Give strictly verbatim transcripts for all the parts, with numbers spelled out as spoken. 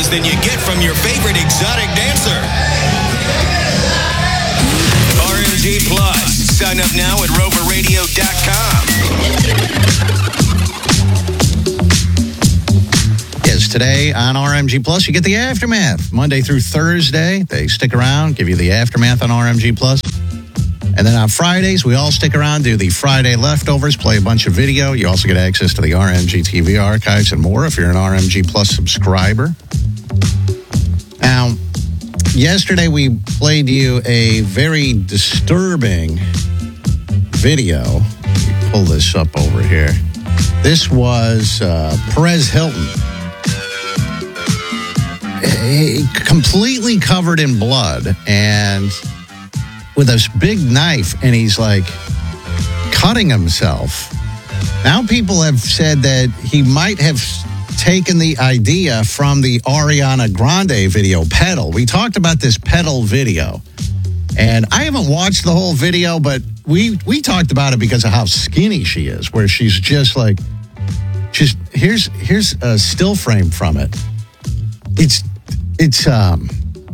moves than you get from your favorite exotic dancer. R M G Plus. Sign up now at rover radio dot com. Yes, today on R M G Plus, you get the Aftermath. Monday through Thursday, they stick around, give you the Aftermath on R M G Plus. And then on Fridays, we all stick around, do the Friday Leftovers, play a bunch of video. You also get access to the R M G T V archives and more if you're an R M G Plus subscriber. Now, yesterday we played you a very disturbing video. Let me pull this up over here. This was uh, Perez Hilton. Completely covered in blood and with this big knife, and he's like cutting himself. Now people have said that he might have taken the idea from the Ariana Grande video, Pedal. We talked about this Pedal video, and I haven't watched the whole video, but we we talked about it because of how skinny she is, where she's just like, she's here's here's a still frame from it. It's it's um.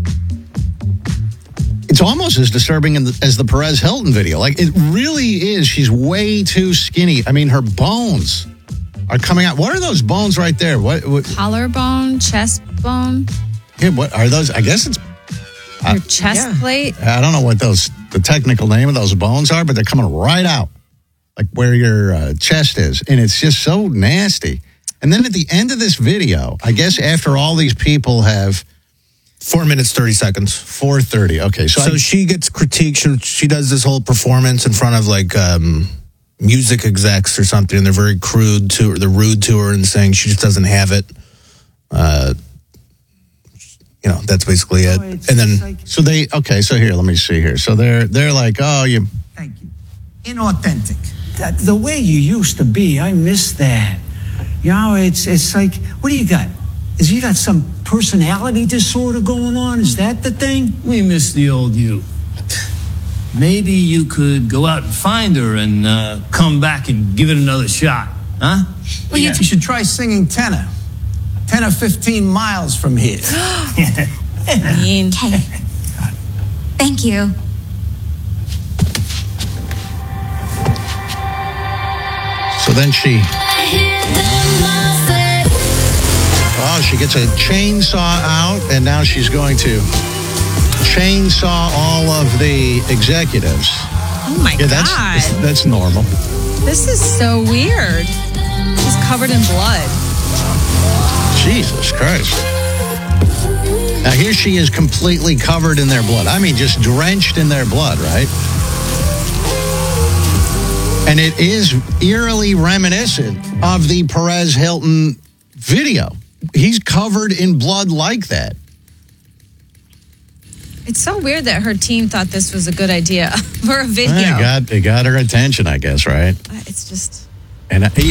It's almost as disturbing as the Perez Hilton video. Like, it really is. She's way too skinny. I mean, her bones are coming out. What are those bones right there? What, what? Collarbone, chest bone. Yeah, what are those? I guess it's your uh, chest yeah. plate. I don't know what those the technical name of those bones are, but they're coming right out, like where your uh, chest is, and it's just so nasty. And then at the end of this video, I guess after all these people have. Four minutes, thirty seconds. four thirty, okay. So, so I, she gets critiqued. She, she does this whole performance in front of, like, um, music execs or something, and they're very crude to her. They're rude to her and saying she just doesn't have it. Uh, you know, that's basically it. Oh, and then, like, so they, okay, so here, let me see here. So they're, they're like, oh, you. Thank you. Inauthentic. That, the way you used to be, I miss that. You know, it's, it's like, what do you got? Is you got some personality disorder going on? Is that the thing? We miss the old you. Maybe you could go out and find her and uh, come back and give it another shot, huh? Well, you, you should try singing tenor. ten or fifteen miles from here. Mean. Okay. Thank you. So then she. Oh, she gets a chainsaw out, and now she's going to chainsaw all of the executives. Oh, my yeah, that's, God. That's, that's normal. This is so weird. She's covered in blood. Jesus Christ. Now, here she is completely covered in their blood. I mean, just drenched in their blood, right? And it is eerily reminiscent of the Perez Hilton video. He's covered in blood like that. It's so weird that her team thought this was a good idea for a video. Well, it got, it got her attention, I guess, right? It's just... And I, he,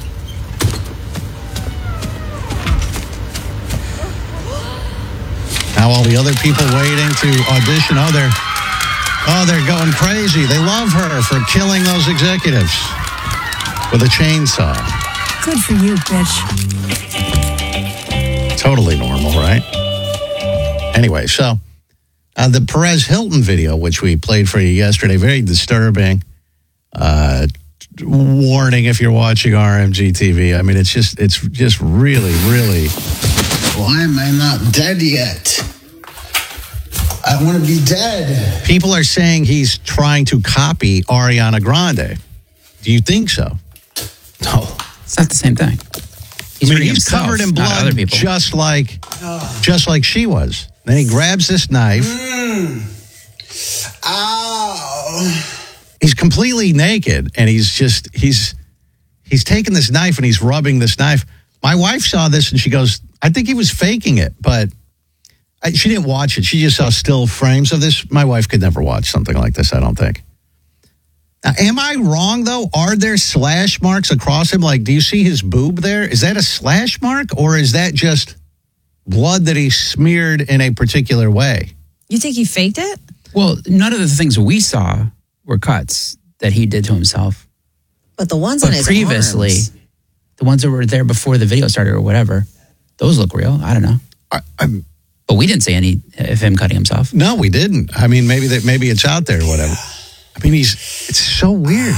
now all the other people waiting to audition, oh, they're, oh, they're going crazy. They love her for killing those executives with a chainsaw. Good for you, bitch. Totally normal, right? Anyway, so uh, the Perez Hilton video, which we played for you yesterday, very disturbing. Uh, warning if you're watching R M G T V. I mean, it's just, it's just really, really. Why am I not dead yet? I want to be dead. People are saying he's trying to copy Ariana Grande. Do you think so? No, it's not the same thing. He's, I mean, he's covered in blood, just like, just like she was. Then he grabs this knife. Mm. Ow. He's completely naked, and he's just, he's, he's taking this knife, and he's rubbing this knife. My wife saw this, and she goes, I think he was faking it, but I, she didn't watch it. She just saw still frames of this. My wife could never watch something like this, I don't think. Now, am I wrong, though? Are there slash marks across him? Like, do you see his boob there? Is that a slash mark, or is that just blood that he smeared in a particular way? You think he faked it? Well, none of the things we saw were cuts that he did to himself. But the ones but on his previously, arms. the ones that were there before the video started or whatever, those look real. I don't know. I, I'm, But we didn't say any of him cutting himself. no, we didn't. I mean, maybe that maybe it's out there or whatever. I mean, he's it's so weird.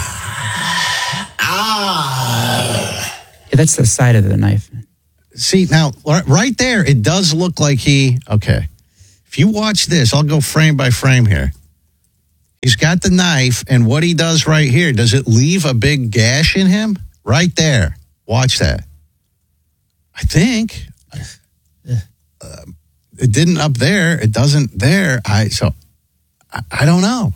Ah. Yeah, that's the side of the knife. See, now, right there, it does look like he, okay. If you watch this, I'll go frame by frame here. He's got the knife, and what he does right here, does it leave a big gash in him? Right there. Watch that. I think. Uh, it didn't up there. It doesn't there. I So, I, I don't know.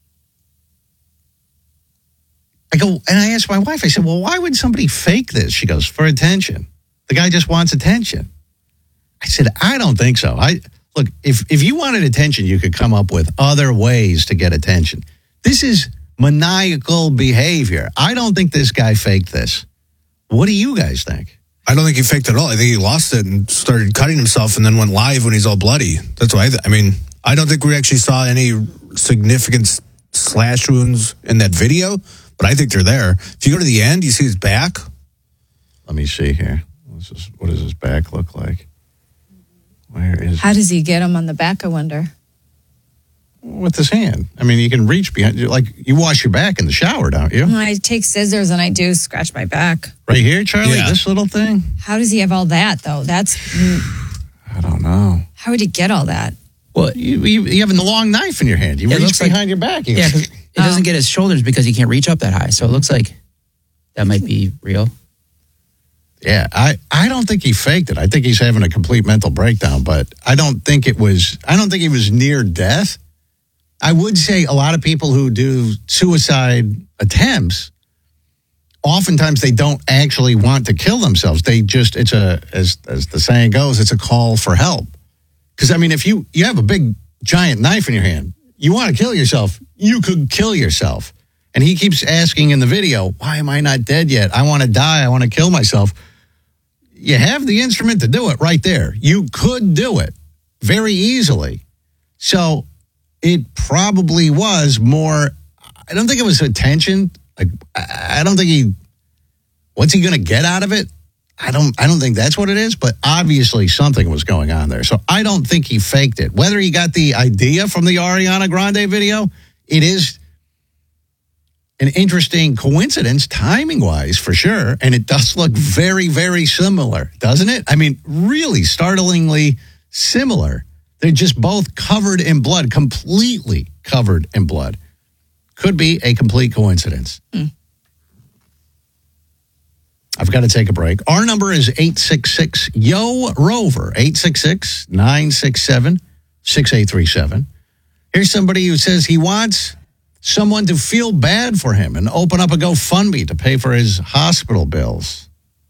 I go, and I asked my wife, I said, well, why would somebody fake this? She goes, for attention. The guy just wants attention. I said, I don't think so. I Look, if, if you wanted attention, you could come up with other ways to get attention. This is maniacal behavior. I don't think this guy faked this. What do you guys think? I don't think he faked it at all. I think he lost it and started cutting himself and then went live when he's all bloody. That's why I, th- I mean, I don't think we actually saw any significant s- slash wounds in that video, but I think they're there. If you go to the end, you see his back. Let me see here. What's this, what does his back look like? Where is How does he get him on the back, I wonder? with his hand? I mean, you can reach behind you. Like, you wash your back in the shower, don't you? I take scissors and I do scratch my back. Right here, Charlie? Yeah. This little thing? How does he have all that, though? That's, I don't know. how would he get all that? Well, You, you, you have a long knife in your hand. You Yeah, it reach looks like- behind your back. You yeah, 'cause it Oh. doesn't get his shoulders because he can't reach up that high. So it looks like that might be real. Yeah, I, I don't think he faked it. I think he's having a complete mental breakdown, but I don't think it was, I don't think he was near death. I would say a lot of people who do suicide attempts, oftentimes they don't actually want to kill themselves. They just, it's a, as, as the saying goes, it's a call for help. Because, I mean, if you, you have a big, giant knife in your hand, you want to kill yourself, you could kill yourself. And he keeps asking in the video, why am I not dead yet? I want to die. I want to kill myself. You have the instrument to do it right there. You could do it very easily. So it probably was more, I don't think it was attention. Like, I don't think he, what's he going to get out of it? I don't, I don't think that's what it is, but obviously something was going on there. So I don't think he faked it. Whether he got the idea from the Ariana Grande video, it is an interesting coincidence, timing-wise, for sure. And it does look very, very similar, doesn't it? I mean, really startlingly similar. They're just both covered in blood, completely covered in blood. Could be a complete coincidence. Mm. I've got to take a break. Our number is eight six six, Y O, ROVER, eight six six, nine six seven, six eight three seven. Here's somebody who says he wants someone to feel bad for him and open up a GoFundMe to pay for his hospital bills.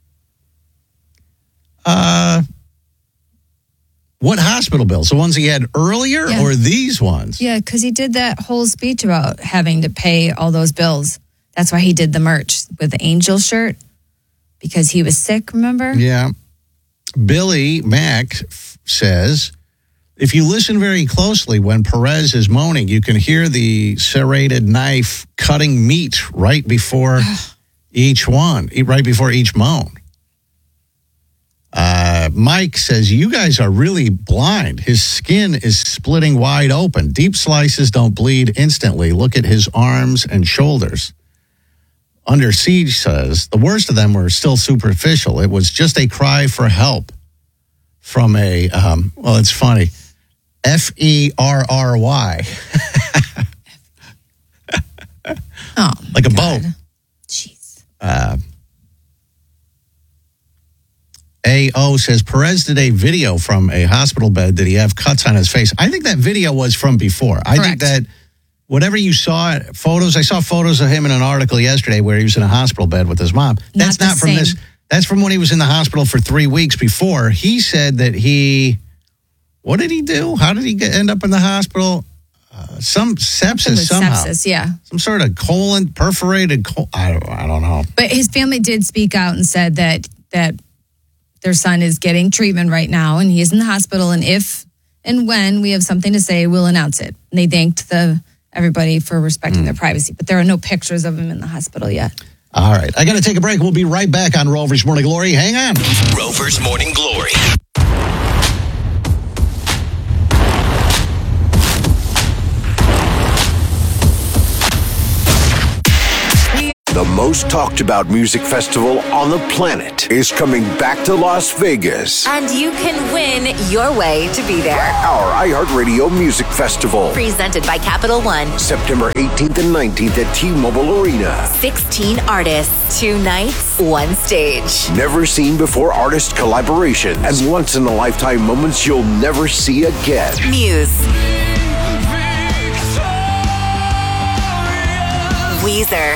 Uh, what hospital bills? The ones he had earlier Yeah. or these ones? Yeah, because he did that whole speech about having to pay all those bills. That's why he did the merch with the angel shirt, because he was sick, remember? Yeah. Billy Mack f- says, if you listen very closely when Perez is moaning, you can hear the serrated knife cutting meat right before each one, right before each moan. Uh, Mike says, you guys are really blind. His skin is splitting wide open. Deep slices don't bleed instantly. Look at his arms and shoulders. Under Siege says, the worst of them were still superficial. It was just a cry for help from a, um, well, it's funny, F E R R Y. Oh, Like a God. boat. Jeez. Uh, A O says, Perez did a video from a hospital bed. Did he have cuts on his face? I think that video was from before. I think Correct. that whatever you saw, photos, I saw photos of him in an article yesterday where he was in a hospital bed with his mom. That's Not not, the from same. this. That's from when he was in the hospital for three weeks before. He said that he, what did he do? How did he get, end up in the hospital? Uh, some sepsis It was somehow. sepsis, yeah. Some sort of colon, perforated colon. I don't, I don't know. But his family did speak out and said that that their son is getting treatment right now and he is in the hospital. And if and when we have something to say, we'll announce it. And they thanked the everybody for respecting their privacy. But there are no pictures of him in the hospital yet. All right. I got to take a break. We'll be right back on Rover's Morning Glory. Hang on. Rover's Morning Glory. most talked about music festival on the planet is coming back to Las Vegas. And you can win your way to be there. Our iHeartRadio Music Festival. Presented by Capital One. September eighteenth and nineteenth at T-Mobile Arena. sixteen artists, two nights, one stage. Never seen before artist collaboration and once in a lifetime moments you'll never see again. Muse. Weezer.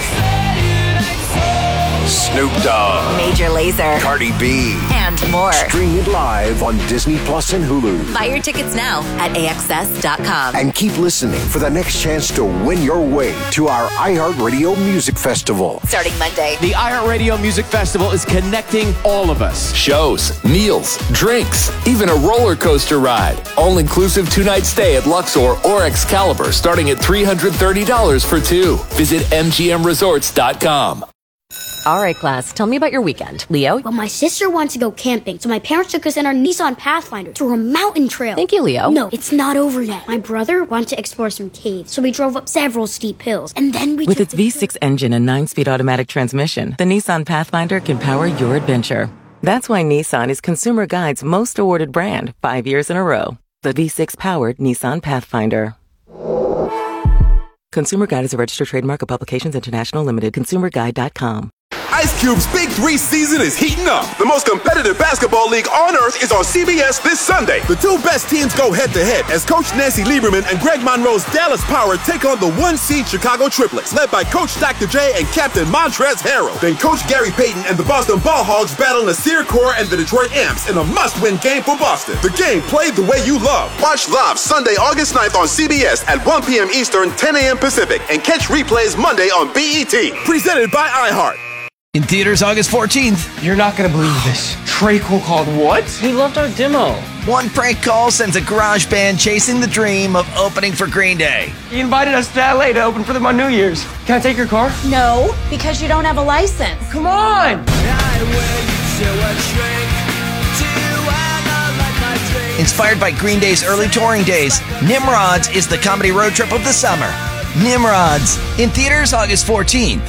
Snoop Dogg. Major Lazer. Cardi B. And more. Stream it live on Disney Plus and Hulu. Buy your tickets now at A X S dot com. And keep listening for the next chance to win your way to our iHeartRadio Music Festival. Starting Monday. The iHeartRadio Music Festival is connecting all of us. Shows, meals, drinks, even a roller coaster ride. All-inclusive two-night stay at Luxor or Excalibur starting at three hundred thirty dollars for two. Visit M G M resorts dot com. All right, class, tell me about your weekend. Leo? Well, my sister wants to go camping, so my parents took us in our Nissan Pathfinder through a mountain trail. Thank you, Leo. No, it's not over yet. My brother wanted to explore some caves, so we drove up several steep hills, and then we With took its the V six engine and nine-speed automatic transmission, the Nissan Pathfinder can power your adventure. That's why Nissan is Consumer Guide's most awarded brand, five years in a row. The V six-powered Nissan Pathfinder. Consumer Guide is a registered trademark of Publications International Limited. consumer guide dot com. Ice Cube's Big Three season is heating up. The most competitive basketball league on earth is on C B S this Sunday. The two best teams go head-to-head as Coach Nancy Lieberman and Greg Monroe's Dallas Power take on the one-seed Chicago Triplets, led by Coach Doctor J and Captain Montrezl Harrell. Then Coach Gary Payton and the Boston Ball Hogs battle Nasir Kaur and the Detroit Amps in a must-win game for Boston. The game played the way you love. Watch live Sunday, August ninth on C B S at one p.m. Eastern, ten a.m. Pacific, and catch replays Monday on B E T. Presented by iHeart. In theaters August fourteenth. You're not going to believe this. Trey Cole called what? He loved our demo. One prank call sends a garage band chasing the dream of opening for Green Day. He invited us to L A to open for them on New Year's. Can I take your car? No, because you don't have a license. Come on! Inspired by Green Day's early touring days, Nimrods is the comedy road trip of the summer. Nimrods, in theaters August fourteenth.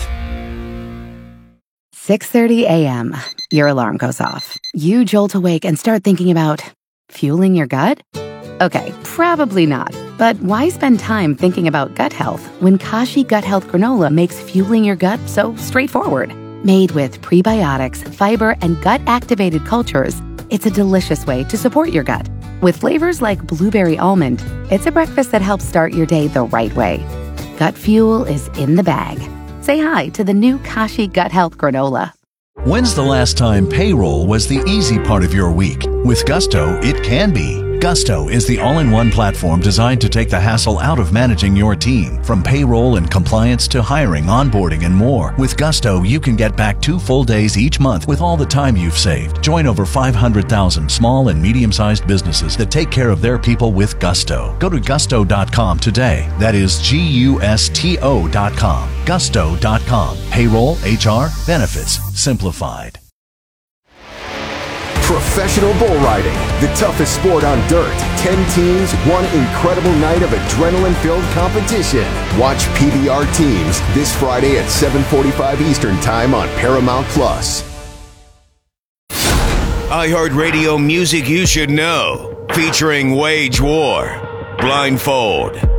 six thirty a.m. Your alarm goes off. You jolt awake and start thinking about fueling your gut? Okay, probably not. But why spend time thinking about gut health when Kashi Gut Health Granola makes fueling your gut so straightforward? Made with prebiotics, fiber, and gut-activated cultures, it's a delicious way to support your gut. With flavors like blueberry almond, it's a breakfast that helps start your day the right way. Gut fuel is in the bag. Say hi to the new Kashi Gut Health Granola. When's the last time payroll was the easy part of your week? With Gusto, it can be. Gusto is the all-in-one platform designed to take the hassle out of managing your team. From payroll and compliance to hiring, onboarding, and more. With Gusto, you can get back two full days each month with all the time you've saved. Join over five hundred thousand small and medium-sized businesses that take care of their people with Gusto. Go to gusto dot com today. That is G U S T O dot com. gusto dot com. Payroll, H R, benefits, simplified. Professional bull riding, the toughest sport on dirt. Ten teams, one incredible night of adrenaline-filled competition. Watch P B R Teams this Friday at seven forty-five Eastern Time on Paramount Plus. iHeartRadio Music You Should Know, featuring Wage War, Blindfold.